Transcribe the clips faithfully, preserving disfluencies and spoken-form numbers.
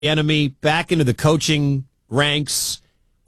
Enemy back into the coaching ranks,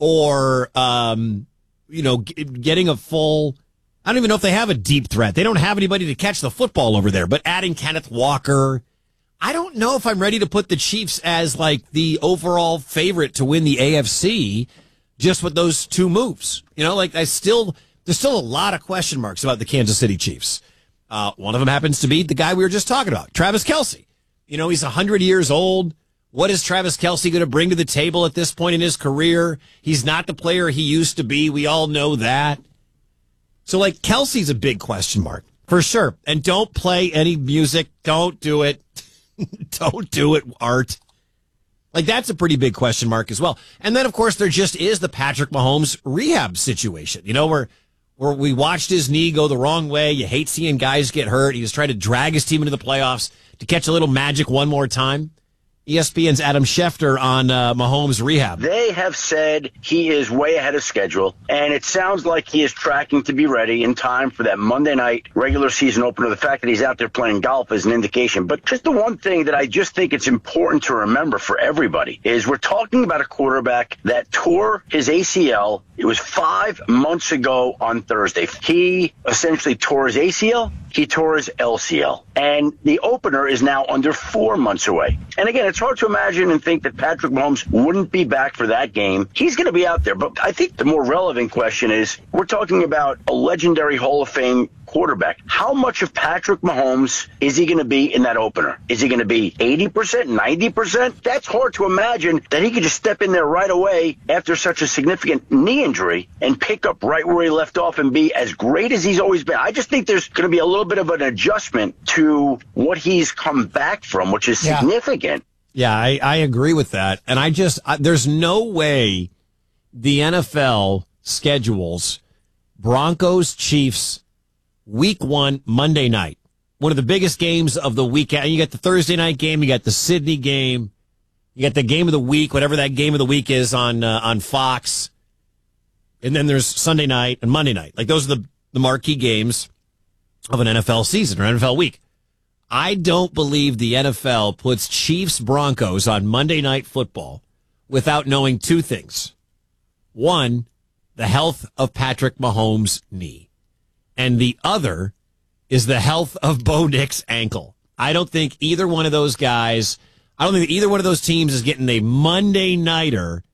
or um, you know, g- getting a full. I don't even know if they have a deep threat. They don't have anybody to catch the football over there. But adding Kenneth Walker, I don't know if I'm ready to put the Chiefs as like the overall favorite to win the A F C. Just with those two moves, you know, like I still there's still a lot of question marks about the Kansas City Chiefs. Uh, one of them happens to be the guy we were just talking about, Travis Kelce. You know, he's one hundred years old. What is Travis Kelce going to bring to the table at this point in his career? He's not the player he used to be. We all know that. So, like, Kelce's a big question mark, for sure. And don't play any music. Don't do it. Don't do it, Art. Like, that's a pretty big question mark as well. And then, of course, there just is the Patrick Mahomes rehab situation. You know, where, where we watched his knee go the wrong way. You hate seeing guys get hurt. He was trying to drag his team into the playoffs to catch a little magic one more time. E S P N's Adam Schefter on uh, Mahomes' rehab. They have said he is way ahead of schedule, and it sounds like he is tracking to be ready in time for that Monday night regular season opener. The fact that he's out there playing golf is an indication. But just the one thing that I just think it's important to remember for everybody is we're talking about a quarterback that tore his A C L. It was five months ago on Thursday. He essentially tore his A C L. He tore his L C L. And the opener is now under four months away. And again, it's hard to imagine and think that Patrick Mahomes wouldn't be back for that game. He's going to be out there. But I think the more relevant question is, we're talking about a legendary Hall of Fame quarterback. How much of Patrick Mahomes is he going to be in that opener? Is he going to be eighty percent, ninety percent? That's hard to imagine that he could just step in there right away after such a significant knee injury and pick up right where he left off and be as great as he's always been. I just think there's going to be a little bit of an adjustment to what he's come back from, which is Yeah. significant. Yeah, I, I agree with that. And I just, I, there's no way the N F L schedules Broncos, Chiefs, week one, Monday night. One of the biggest games of the weekend. You got the Thursday night game, you got the Sydney game, you got the game of the week, whatever that game of the week is on uh, on Fox. And then there's Sunday night and Monday night. Like, those are the, the marquee games of an N F L season or N F L week. I don't believe the N F L puts Chiefs Broncos on Monday Night Football without knowing two things. One, the health of Patrick Mahomes' knee. And the other is the health of Bo Nix's ankle. I don't think either one of those guys, I don't think either one of those teams is getting a Monday nighter,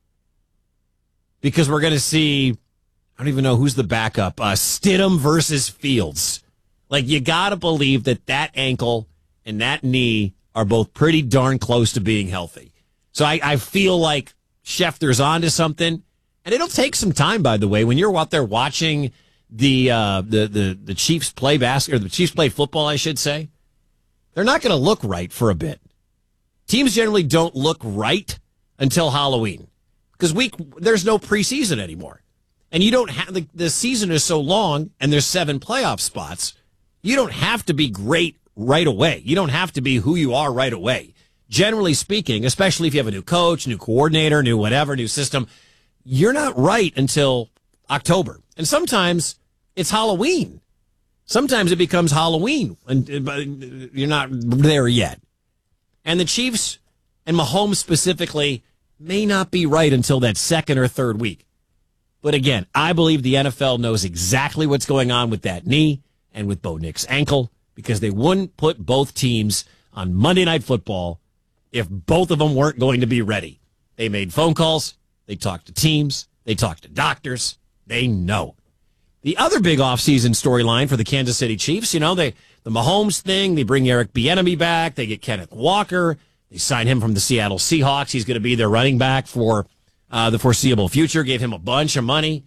because we're going to see, I don't even know who's the backup, uh, Stidham versus Fields. Like, you got to believe that that ankle and that knee are both pretty darn close to being healthy. So I, I feel like Schefter's onto something. And it'll take some time, by the way, when you're out there watching the uh, the, the, the Chiefs play basketball, or the Chiefs play football, I should say. They're not going to look right for a bit. Teams generally don't look right until Halloween, because week there's no preseason anymore. And you don't have, the, the season is so long, and there's seven playoff spots. You don't have to be great right away. You don't have to be who you are right away. Generally speaking, especially if you have a new coach, new coordinator, new whatever, new system, you're not right until October. And sometimes it's Halloween. Sometimes it becomes Halloween, and you're not there yet. And the Chiefs and Mahomes specifically may not be right until that second or third week. But again, I believe the N F L knows exactly what's going on with that knee and with Bo Nix's ankle, because they wouldn't put both teams on Monday Night Football if both of them weren't going to be ready. They made phone calls. They talked to teams. They talked to doctors. They know. The other big offseason storyline for the Kansas City Chiefs, you know, they the Mahomes thing, they bring Eric Bieniemy back. They get Kenneth Walker. They sign him from the Seattle Seahawks. He's going to be their running back for uh, the foreseeable future. Gave him a bunch of money.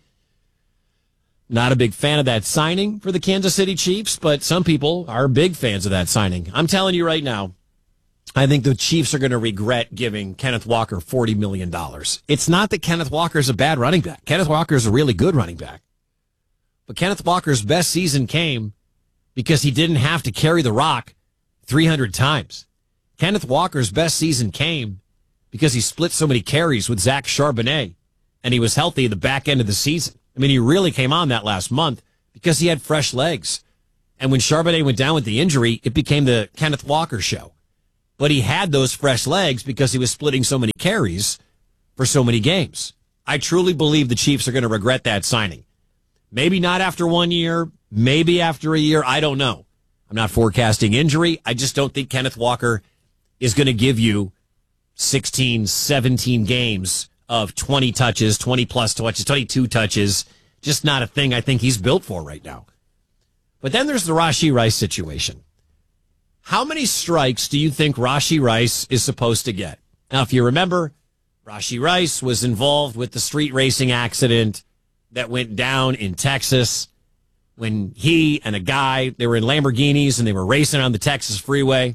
Not a big fan of that signing for the Kansas City Chiefs, but some people are big fans of that signing. I'm telling you right now, I think the Chiefs are going to regret giving Kenneth Walker forty million dollars. It's not that Kenneth Walker is a bad running back. Kenneth Walker is a really good running back. But Kenneth Walker's best season came because he didn't have to carry the rock three hundred times. Kenneth Walker's best season came because he split so many carries with Zach Charbonnet, and he was healthy at the back end of the season. I mean, he really came on that last month because he had fresh legs. And when Charbonnet went down with the injury, it became the Kenneth Walker show. but he had those fresh legs because he was splitting so many carries for so many games. I truly believe the Chiefs are going to regret that signing. Maybe not after one year, maybe after a year, I don't know. I'm not forecasting injury. I just don't think Kenneth Walker is going to give you sixteen, seventeen games of twenty touches, twenty plus touches, twenty-two touches. Just not a thing I think he's built for right now. But then there's the Rashee Rice situation. How many strikes do you think Rashee Rice is supposed to get? Now, if you remember, Rashee Rice was involved with the street racing accident that went down in Texas when he and a guy, they were in Lamborghinis and they were racing on the Texas freeway.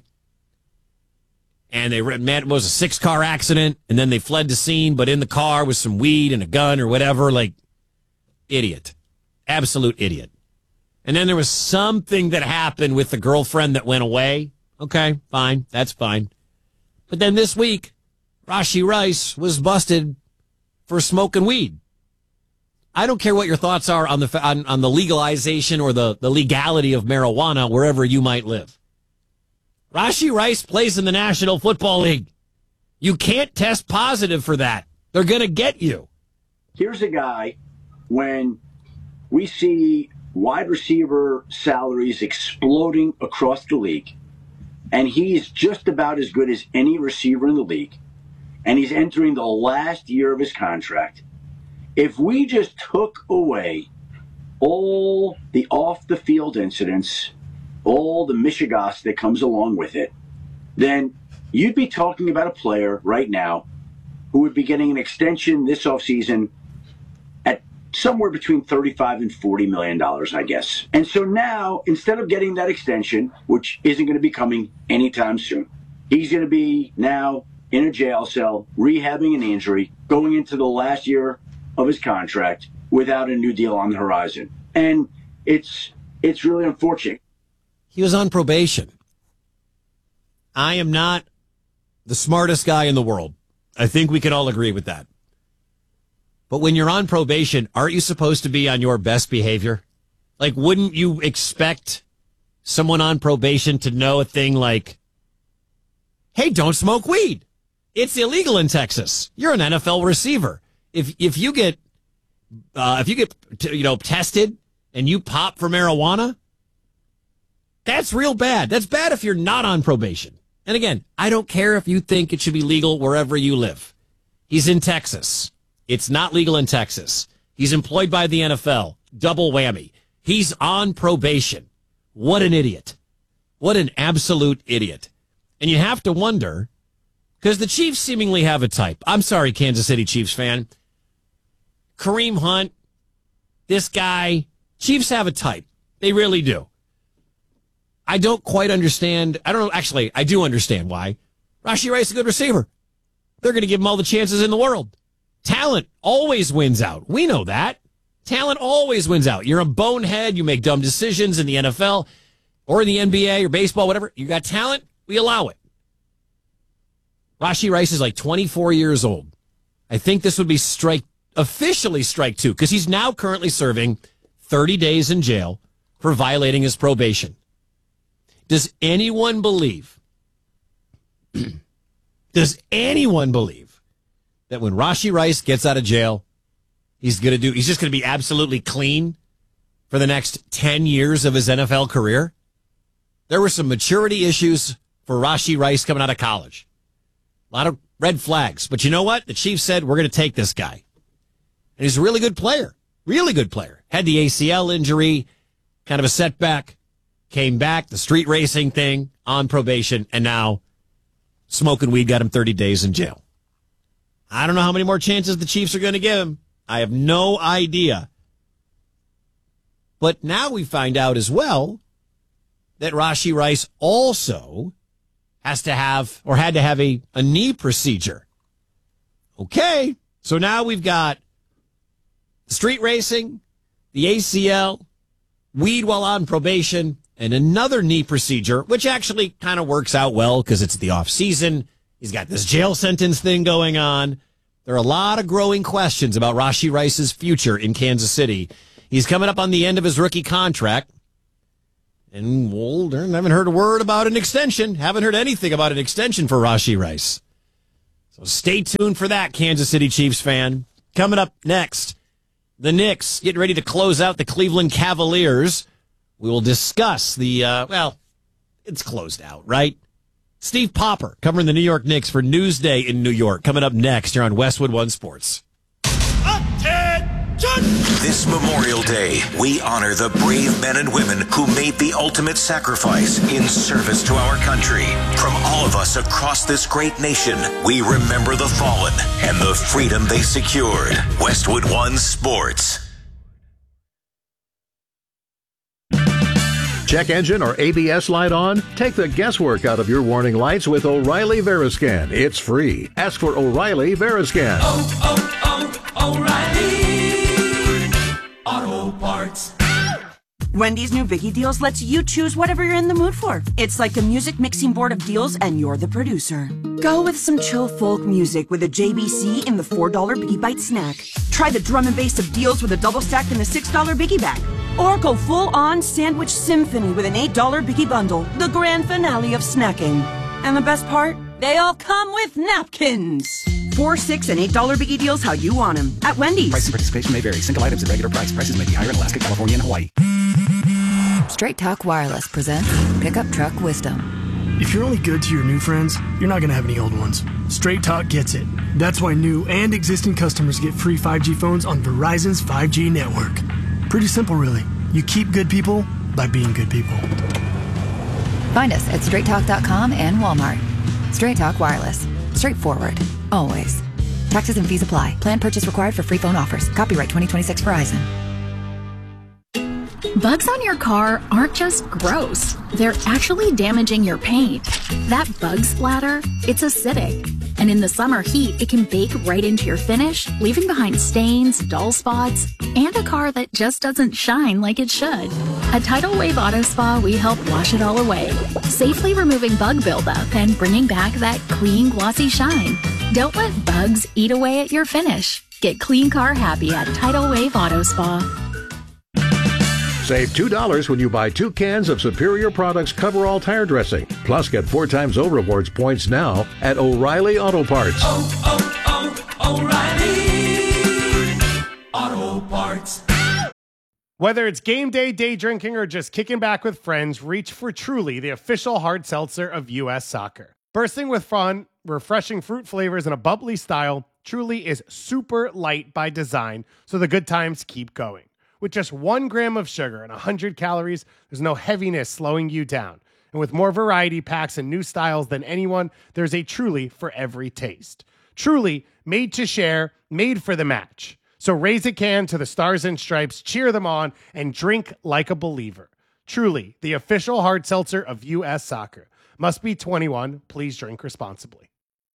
And they met, it was a six-car accident, and then they fled the scene, but in the car was some weed and a gun or whatever. Like, idiot. Absolute idiot. And then there was something that happened with the girlfriend that went away. Okay, fine. That's fine. But then this week, Rashee Rice was busted for smoking weed. I don't care what your thoughts are on the on, on the legalization or the, the legality of marijuana wherever you might live. Rashee Rice plays in the National Football League. You can't test positive for that. They're going to get you. Here's a guy, when we see wide receiver salaries exploding across the league, and he's just about as good as any receiver in the league, and he's entering the last year of his contract. If we just took away all the off-the-field incidents, all the mishigas that comes along with it, then you'd be talking about a player right now who would be getting an extension this offseason at somewhere between thirty-five and forty million dollars, I guess. And so now, instead of getting that extension, which isn't going to be coming anytime soon, he's going to be now in a jail cell, rehabbing an injury, going into the last year of his contract without a new deal on the horizon. And it's it's really unfortunate. He was on probation. I am not the smartest guy in the world. I think we can all agree with that. But when you're on probation, aren't you supposed to be on your best behavior? Like, wouldn't you expect someone on probation to know a thing like, hey, don't smoke weed. It's illegal in Texas. You're an N F L receiver. If if you get uh, if you get you know tested and you pop for marijuana, that's real bad. That's bad if you're not on probation. And again, I don't care if you think it should be legal wherever you live. He's in Texas. It's not legal in Texas. He's employed by the N F L. Double whammy. He's on probation. What an idiot. What an absolute idiot. And you have to wonder, because the Chiefs seemingly have a type. I'm sorry, Kansas City Chiefs fan. Kareem Hunt, this guy, Chiefs have a type. They really do. I don't quite understand. I don't know. Actually, I do understand why. Rashee Rice is a good receiver. They're going to give him all the chances in the world. Talent always wins out. We know that. Talent always wins out. You're a bonehead. You make dumb decisions in the N F L or in the N B A or baseball, whatever. You got talent, we allow it. Rashee Rice is like twenty-four years old. I think this would be strike, officially strike two, because he's now currently serving thirty days in jail for violating his probation. Does anyone believe, does anyone believe that when Rashee Rice gets out of jail, he's going to do, he's just going to be absolutely clean for the next ten years of his N F L career? There were some maturity issues for Rashee Rice coming out of college. A lot of red flags. But you know what? The Chiefs said, we're going to take this guy. And he's a really good player. Really good player. Had the A C L injury, kind of a setback. Came back, the street racing thing, on probation, and now smoking weed got him thirty days in jail. I don't know how many more chances the Chiefs are going to give him. I have no idea. But now we find out as well that Rashee Rice also has to have, or had to have, a, a knee procedure. Okay, so now we've got street racing, the A C L, weed while on probation, and another knee procedure, which actually kind of works out well because it's the off season. He's got this jail sentence thing going on. There are a lot of growing questions about Rashee Rice's future in Kansas City. He's coming up on the end of his rookie contract. And we'll, haven't heard a word about an extension. Haven't heard anything about an extension for Rashee Rice. So stay tuned for that, Kansas City Chiefs fan. Coming up next, the Knicks getting ready to close out the Cleveland Cavaliers. We will discuss the, uh, well, it's closed out, right? Steve Popper covering the New York Knicks for Newsday in New York. Coming up next here on Westwood One Sports. This Memorial Day, we honor the brave men and women who made the ultimate sacrifice in service to our country. From all of us across this great nation, we remember the fallen and the freedom they secured. Westwood One Sports. Check engine or A B S light on? Take the guesswork out of your warning lights with O'Reilly Veriscan. It's free. Ask for O'Reilly Veriscan. Oh, oh, oh, O'Reilly Auto Parts. Wendy's new Biggie Deals lets you choose whatever you're in the mood for. It's like a music mixing board of deals, and you're the producer. Go with some chill folk music with a J B C in the four dollar Biggie Bite snack. Try the drum and bass of deals with a double stack in the six dollar Biggie Bag. Or go full-on sandwich symphony with an eight dollar Biggie Bundle, the grand finale of snacking. And the best part? They all come with napkins. Four, six, and eight dollar Biggie Deals how you want them at Wendy's. Price and participation may vary. Single items at regular price. Prices may be higher in Alaska, California, and Hawaii. Straight Talk Wireless presents Pickup Truck Wisdom. If you're only good to your new friends, you're not going to have any old ones. Straight Talk gets it. That's why new and existing customers get free five G phones on Verizon's five G network. Pretty simple, really. You keep good people by being good people. Find us at straight talk dot com and Walmart. Straight Talk Wireless. Straightforward. Always. Taxes and fees apply. Plan purchase required for free phone offers. Copyright twenty twenty-six Verizon. Bugs on your car aren't just gross. They're actually damaging your paint. That bug splatter, it's acidic. And in the summer heat, it can bake right into your finish, leaving behind stains, dull spots, and a car that just doesn't shine like it should. At Tidal Wave Auto Spa, we help wash it all away, safely removing bug buildup and bringing back that clean, glossy shine. Don't let bugs eat away at your finish. Get clean car happy at Tidal Wave Auto Spa. Save two dollars when you buy two cans of Superior Products Coverall Tire Dressing. Plus, get four times O Rewards points now at O'Reilly Auto Parts. Oh, oh, oh, O'Reilly Auto Parts. Whether it's game day, day drinking, or just kicking back with friends, reach for Truly, the official hard seltzer of U S Soccer. Bursting with fun, refreshing fruit flavors, and a bubbly style, Truly is super light by design, so the good times keep going. With just one gram of sugar and one hundred calories, there's no heaviness slowing you down. And with more variety packs and new styles than anyone, there's a Truly for every taste. Truly, made to share, made for the match. So raise a can to the Stars and Stripes, cheer them on, and drink like a believer. Truly, the official hard seltzer of U S Soccer. Must be twenty-one. Please drink responsibly.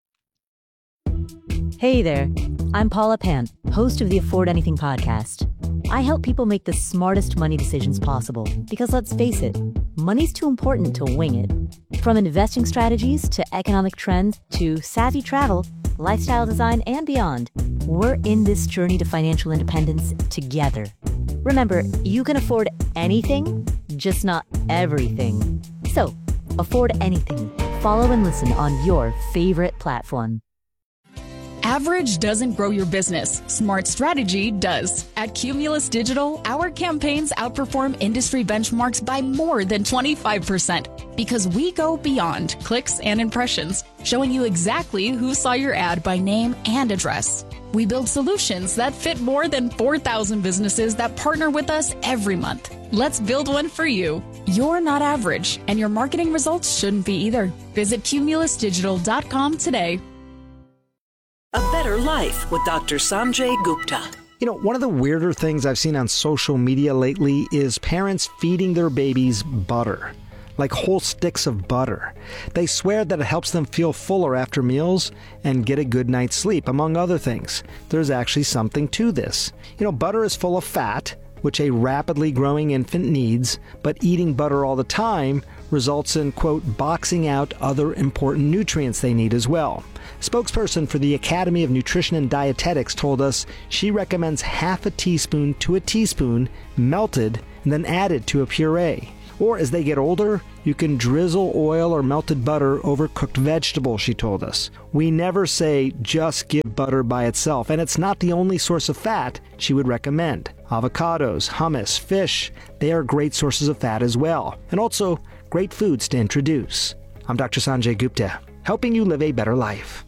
Hey there, I'm Paula Pant, host of the Afford Anything podcast. I help people make the smartest money decisions possible because, let's face it, money's too important to wing it. From investing strategies to economic trends to savvy travel, lifestyle design, and beyond, we're in this journey to financial independence together. Remember, you can afford anything, just not everything. So, afford anything. Follow and listen on your favorite platform. Average doesn't grow your business. Smart strategy does. At Cumulus Digital, our campaigns outperform industry benchmarks by more than twenty-five percent because we go beyond clicks and impressions, showing you exactly who saw your ad by name and address. We build solutions that fit more than four thousand businesses that partner with us every month. Let's build one for you. You're not average, and your marketing results shouldn't be either. Visit cumulus digital dot com today. A Better Life with Doctor Sanjay Gupta. You know, one of the weirder things I've seen on social media lately is parents feeding their babies butter, like whole sticks of butter. They swear that it helps them feel fuller after meals and get a good night's sleep, among other things. There's actually something to this. You know, butter is full of fat, which a rapidly growing infant needs, but eating butter all the time results in, quote, boxing out other important nutrients they need as well. Spokesperson for the Academy of Nutrition and Dietetics told us she recommends half a teaspoon to a teaspoon melted and then added to a puree. Or as they get older, you can drizzle oil or melted butter over cooked vegetables, she told us. We never say just give butter by itself, and it's not the only source of fat she would recommend. Avocados, hummus, fish, they are great sources of fat as well, and also great foods to introduce. I'm Doctor Sanjay Gupta, helping you live a better life.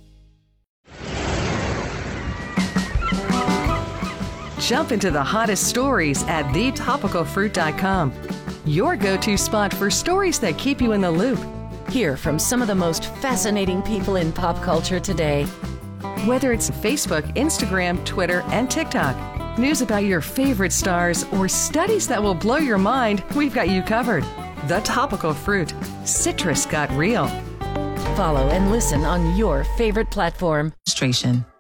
Jump into the hottest stories at the topical fruit dot com. Your go-to spot for stories that keep you in the loop. Hear from some of the most fascinating people in pop culture today. Whether it's Facebook, Instagram, Twitter, and TikTok, news about your favorite stars, or studies that will blow your mind, we've got you covered. The Topical Fruit. Citrus got real. Follow and listen on your favorite platform. Registration.